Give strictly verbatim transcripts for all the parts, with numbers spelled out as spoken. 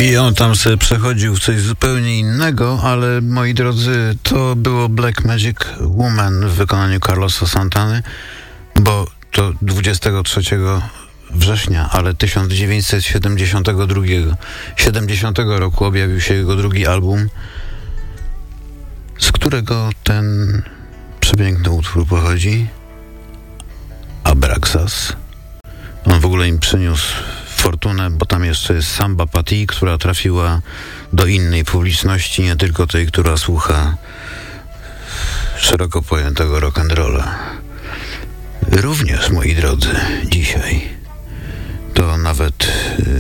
I on tam sobie przechodził w coś zupełnie innego, ale moi drodzy, to było Black Magic Woman w wykonaniu Carlosa Santany, bo to dwudziestego trzeciego września, ale tysiąc dziewięćset siedemdziesiątego drugiego, siedemdziesiątego roku objawił się jego drugi album, z którego ten przepiękny utwór pochodzi, Abraxas. On w ogóle im przyniósł fortunę, bo tam jeszcze jest Samba Pati, która trafiła do innej publiczności, nie tylko tej, która słucha szeroko pojętego rock'n'rolla. Również, moi drodzy, dzisiaj to nawet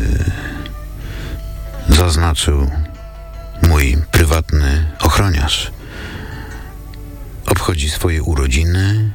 yy, zaznaczył mój prywatny ochroniarz. Obchodzi swoje urodziny.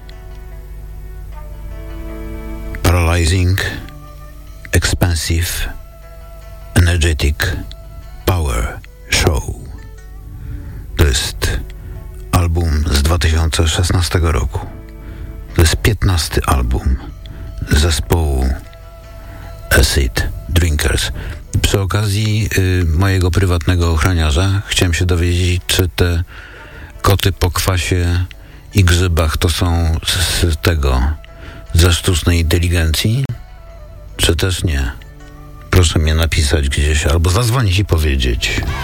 Paralyzing, Expensive, Energetic Power Show. To jest album z dwa tysiące szesnastego roku. To jest piętnasty album zespołu Acid Drinkers. Przy okazji y, mojego prywatnego ochroniarza chciałem się dowiedzieć, czy te koty po kwasie i grzybach to są z tego, ze sztucznej inteligencji, czy też nie? Proszę mnie napisać gdzieś albo zadzwonić i powiedzieć.